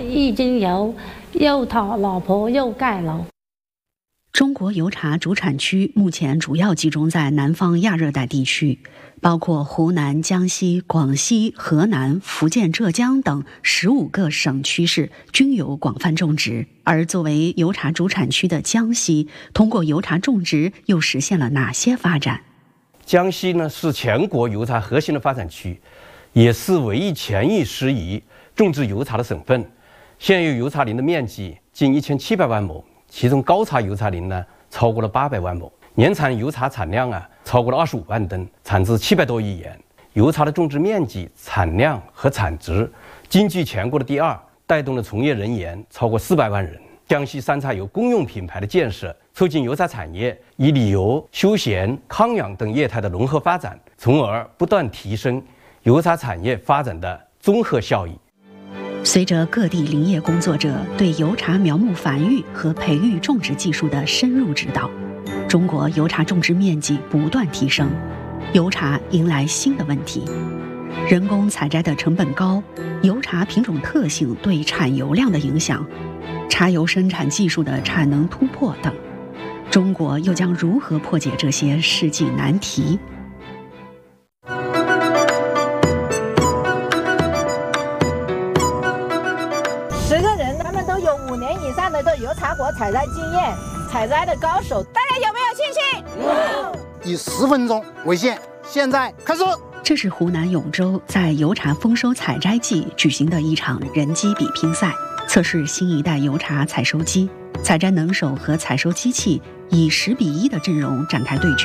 已经又讨老婆又盖楼。 中国油茶主产区目前主要集中在南方亚热带地区，包括湖南、江西、广西、河南、福建、浙江等15个省区市均有广泛种植。而作为油茶主产区的江西，通过油茶种植又实现了哪些发展？ 江西呢是全国油茶核心的发展区，也是唯一权益适宜种植油茶的省份。现有油茶林的面积近1700万亩。其中高茶油茶林呢超过了800万亩，年产油茶产量超过了25万吨，产值700多亿元。油茶的种植面积、产量和产值均居全国的第2，带动了从业人员超过400万人。江西山茶油公用品牌的建设，促进油茶产业以旅游、休闲、康养等业态的融合发展，从而不断提升油茶产业发展的综合效益。 随着各地林业工作者对油茶苗木繁育和培育种植技术的深入指导，中国油茶种植面积不断提升，油茶迎来新的问题：人工采摘的成本高，油茶品种特性对产油量的影响，茶油生产技术的产能突破等。中国又将如何破解这些世纪难题？ 5年以上的油茶果采摘经验，采摘的高手，大家有没有信心？ 有。以10分钟为限，现在开始。 这是湖南永州在油茶丰收采摘季举行的一场人机比拼赛，测试新一代油茶采收机。采摘能手和采收机器以10比1的阵容展开对决。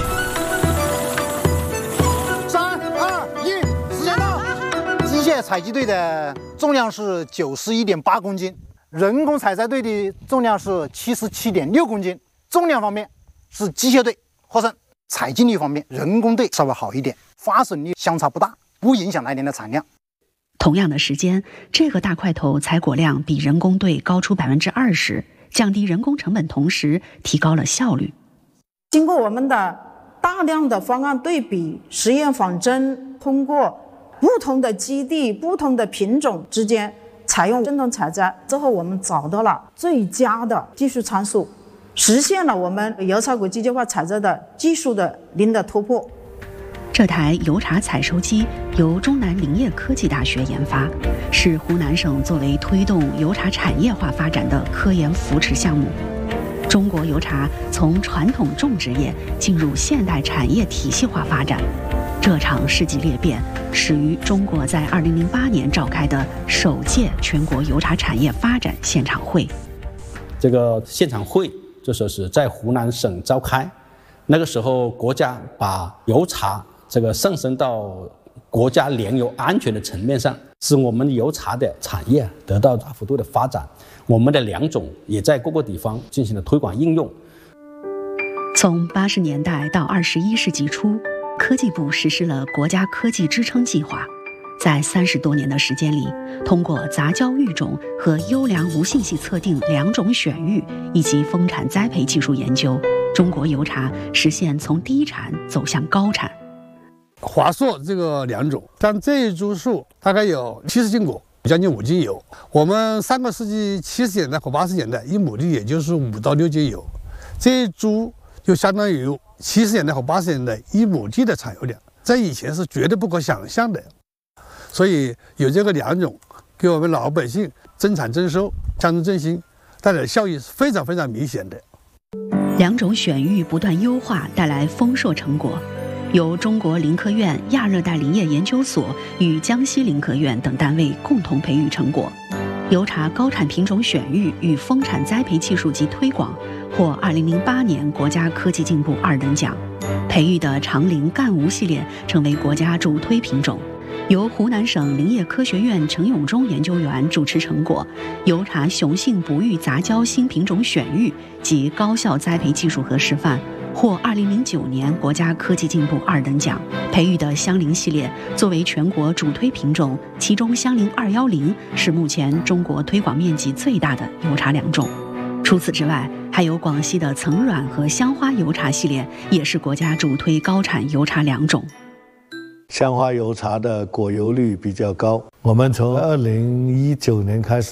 3、2、1，时间到！机械采集队的重量是91.8公斤。人工采摘队的重量是77.6公斤，重量方面是机械队获胜。采集率方面，人工队稍微好一点，发笋率相差不大，不影响来年的产量。 同样的时间，这个大块头采果量比人工队高出20%，降低人工成本，同时提高了效率。 经过我们的大量的方案对比、实验仿真，通过不同的基地、不同的品种之间采用振动采摘之后，我们找到了最佳的技术参数，实现了我们油茶果机械化采摘的技术的零的突破。 这台油茶采收机由中南林业科技大学研发，是湖南省作为推动油茶产业化发展的科研扶持项目。中国油茶从传统种植业进入现代产业体系化发展，这场世纪裂变始于中国在2008年召开的首届全国油茶产业发展现场会。 这个现场会就说是在湖南省召开，那个时候国家把油茶这个上升到国家粮油安全的层面上，使我们油茶的产业得到大幅度的发展，我们的良种也在各个地方进行了推广应用。 从80年代到21世纪初，科技部实施了国家科技支撑计划，在30多年的时间里，通过杂交育种和优良无性系测定良种选育以及丰产栽培技术研究，中国油茶实现从低产走向高产。 华硕这个良种，但这一株树大概有70斤果，将近5斤油。我们上个世纪70年代和80年代1亩地也就是5到6斤油，这一株就相当于70年代和80年代1亩地的产油量，在以前是绝对不可想象的。所以有这个良种，给我们老百姓增产增收、降脂振兴带来的效益是非常非常明显的。 良种选育不断优化，带来丰硕成果。由中国林科院亚热带林业研究所与江西林科院等单位共同培育成果，油茶高产品种选育与丰产栽培技术及推广获2008年国家科技进步2等奖。培育的长林赣吴系列成为国家主推品种，由湖南省林业科学院陈永忠研究员主持成果，油茶雄性不育杂交新品种选育及高效栽培技术和示范，获2009年国家科技进步2等奖。培育的香菱系列作为全国主推品种，其中香菱210是目前中国推广面积最大的油茶良种。除此之外，还有广西的层软和香花油茶系列，也是国家主推高产油茶良种。 香花油茶的果油率比较高，我们从2019年开始